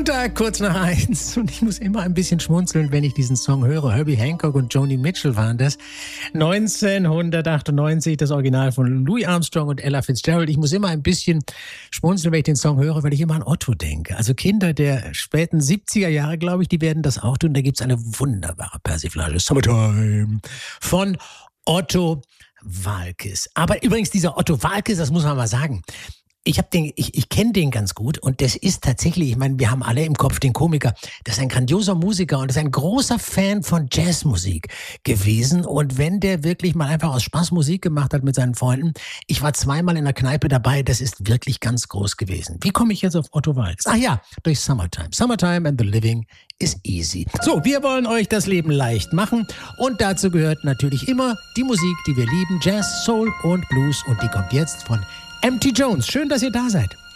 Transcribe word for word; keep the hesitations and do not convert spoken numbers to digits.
Montag, kurz nach eins. Und ich muss immer ein bisschen schmunzeln, wenn ich diesen Song höre. Herbie Hancock und Joni Mitchell waren das. neunzehnhundertachtundneunzig, das Original von Louis Armstrong und Ella Fitzgerald. Ich muss immer ein bisschen schmunzeln, wenn ich den Song höre, weil ich immer an Otto denke. Also Kinder der späten siebziger Jahre, glaube ich, die werden das auch tun. Da gibt es eine wunderbare Persiflage. Summertime von Otto Waalkes. Aber übrigens, dieser Otto Waalkes, das muss man mal sagen, Ich habe den, ich, ich kenne den ganz gut und das ist tatsächlich, ich meine, wir haben alle im Kopf den Komiker, das ist ein grandioser Musiker und das ist ein großer Fan von Jazzmusik gewesen. Und wenn der wirklich mal einfach aus Spaß Musik gemacht hat mit seinen Freunden, ich war zweimal in der Kneipe dabei, das ist wirklich ganz groß gewesen. Wie komme ich jetzt auf Otto Waalkes? Ach ja, durch Summertime. Summertime and the living is easy. So, wir wollen euch das Leben leicht machen und dazu gehört natürlich immer die Musik, die wir lieben, Jazz, Soul und Blues, und die kommt jetzt von M T Jones. Schön, dass ihr da seid.